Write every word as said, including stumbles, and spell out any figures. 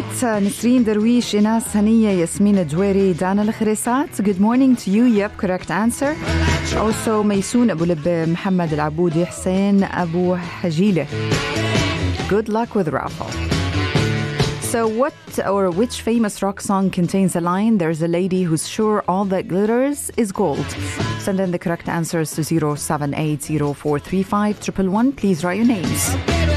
right, uh, Nasreen Darwish, Inas Haniya, Yasmina Jweri, Dana Al-Kharisat. Good morning to you. Yep, correct answer. Also, Maysoon Abu Lib, Muhammad Al-Aboudi, Hussein Abu Hajile. Good luck with raffle. So what or which famous rock song contains a line, "There's a lady who's sure all that glitters is gold"? Send in the correct answers to zero seven eight zero four three five one one one. Please write your names.